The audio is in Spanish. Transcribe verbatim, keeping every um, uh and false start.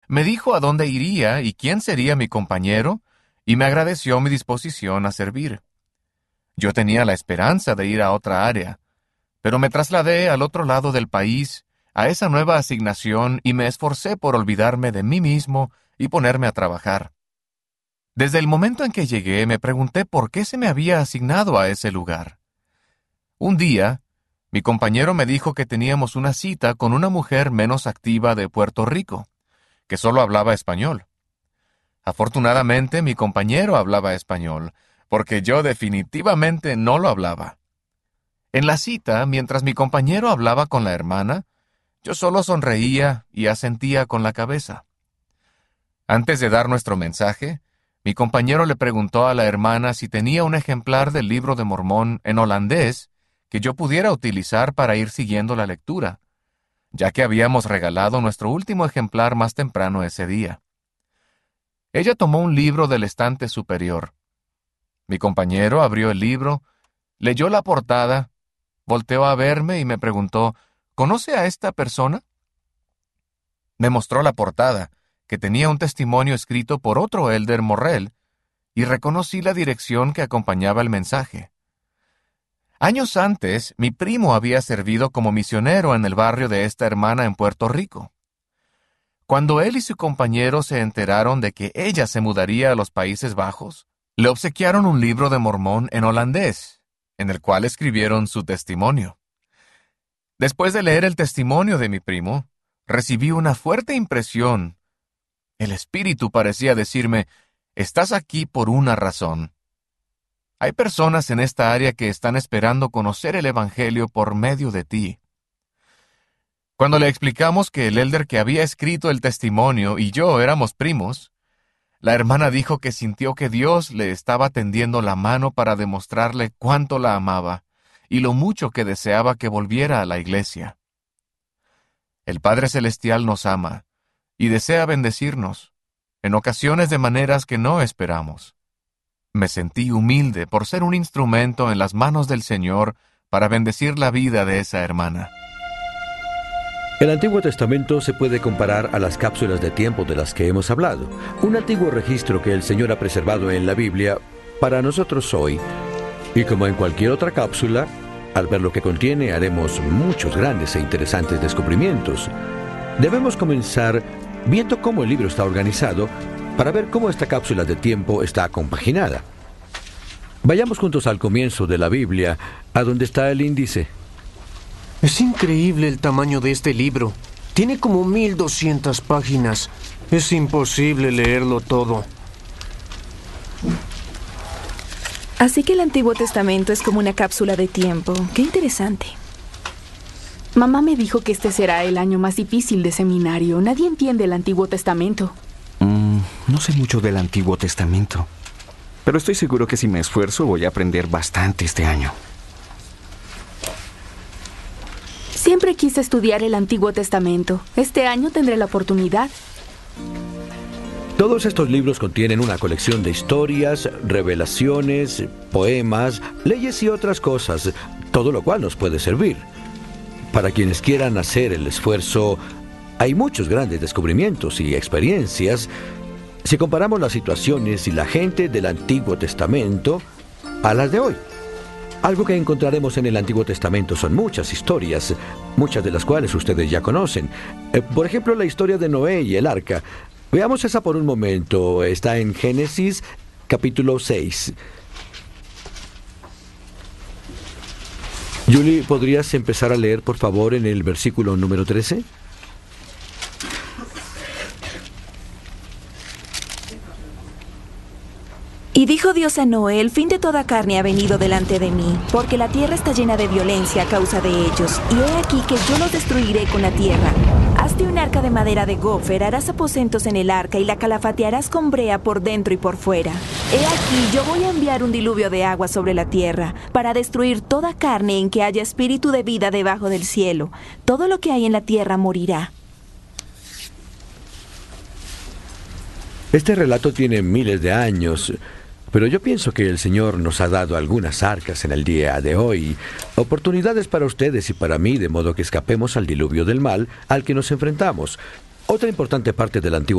Me dijo a dónde iría y quién sería mi compañero, y me agradeció mi disposición a servir. Yo tenía la esperanza de ir a otra área, pero me trasladé al otro lado del país, a esa nueva asignación, y me esforcé por olvidarme de mí mismo y ponerme a trabajar. Desde el momento en que llegué, me pregunté por qué se me había asignado a ese lugar. Un día, mi compañero me dijo que teníamos una cita con una mujer menos activa de Puerto Rico, que solo hablaba español. Afortunadamente, mi compañero hablaba español, porque yo definitivamente no lo hablaba. En la cita, mientras mi compañero hablaba con la hermana, yo solo sonreía y asentía con la cabeza. Antes de dar nuestro mensaje, mi compañero le preguntó a la hermana si tenía un ejemplar del Libro de Mormón en holandés que yo pudiera utilizar para ir siguiendo la lectura, ya que habíamos regalado nuestro último ejemplar más temprano ese día. Ella tomó un libro del estante superior. Mi compañero abrió el libro, leyó la portada, volteó a verme y me preguntó, ¿conoce a esta persona? Me mostró la portada, que tenía un testimonio escrito por otro Elder Morrell, y reconocí la dirección que acompañaba el mensaje. Años antes, mi primo había servido como misionero en el barrio de esta hermana en Puerto Rico. Cuando él y su compañero se enteraron de que ella se mudaría a los Países Bajos, le obsequiaron un libro de Mormón en holandés, en el cual escribieron su testimonio. Después de leer el testimonio de mi primo, recibí una fuerte impresión. El espíritu parecía decirme, estás aquí por una razón. Hay personas en esta área que están esperando conocer el Evangelio por medio de ti. Cuando le explicamos que el elder que había escrito el testimonio y yo éramos primos, la hermana dijo que sintió que Dios le estaba tendiendo la mano para demostrarle cuánto la amaba y lo mucho que deseaba que volviera a la iglesia. El Padre Celestial nos ama y desea bendecirnos, en ocasiones de maneras que no esperamos. Me sentí humilde por ser un instrumento en las manos del Señor para bendecir la vida de esa hermana. El Antiguo Testamento se puede comparar a las cápsulas de tiempo de las que hemos hablado, un antiguo registro que el Señor ha preservado en la Biblia para nosotros hoy. Y como en cualquier otra cápsula, al ver lo que contiene haremos muchos grandes e interesantes descubrimientos. Debemos comenzar viendo cómo el libro está organizado para ver cómo esta cápsula de tiempo está compaginada. Vayamos juntos al comienzo de la Biblia, a donde está el índice. Es increíble el tamaño de este libro. Tiene como mil doscientas páginas. Es imposible leerlo todo. Así que el Antiguo Testamento es como una cápsula de tiempo. ¡Qué interesante! Mamá me dijo que este será el año más difícil de seminario. Nadie entiende el Antiguo Testamento. Mm, no sé mucho del Antiguo Testamento, pero estoy seguro que si me esfuerzo voy a aprender bastante este año. Siempre quise estudiar el Antiguo Testamento. Este año tendré la oportunidad. Todos estos libros contienen una colección de historias, revelaciones, poemas, leyes y otras cosas, todo lo cual nos puede servir. Para quienes quieran hacer el esfuerzo, hay muchos grandes descubrimientos y experiencias si comparamos las situaciones y la gente del Antiguo Testamento a las de hoy. Algo que encontraremos en el Antiguo Testamento son muchas historias, muchas de las cuales ustedes ya conocen. Eh, por ejemplo, la historia de Noé y el arca. Veamos esa por un momento. Está en Génesis, capítulo seis. Julie, ¿podrías empezar a leer, por favor, en el versículo número trece? Y dijo Dios a Noé, el fin de toda carne ha venido delante de mí, porque la tierra está llena de violencia a causa de ellos, y he aquí que yo los destruiré con la tierra. Hazte un arca de madera de gofer, harás aposentos en el arca, y la calafatearás con brea por dentro y por fuera. He aquí, yo voy a enviar un diluvio de agua sobre la tierra, para destruir toda carne en que haya espíritu de vida debajo del cielo. Todo lo que hay en la tierra morirá. Este relato tiene miles de años, pero yo pienso que el Señor nos ha dado algunas arcas en el día de hoy, oportunidades para ustedes y para mí, de modo que escapemos al diluvio del mal al que nos enfrentamos. Otra importante parte del Antiguo